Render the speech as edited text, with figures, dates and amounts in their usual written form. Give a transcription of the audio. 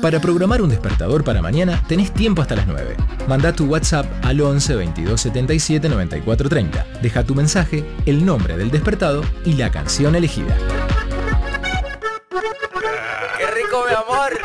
Para programar un despertador para mañana tenés tiempo hasta las 9. Mandá tu WhatsApp al 11 22 77 94 30. Deja tu mensaje, el nombre del despertado y la canción elegida. ¡Qué rico, mi amor!